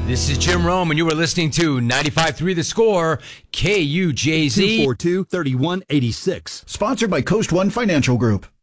This is Jim Rome, and you are listening to 95.3 The Score, KUJZ. 242-3186. Sponsored by Coast One Financial Group.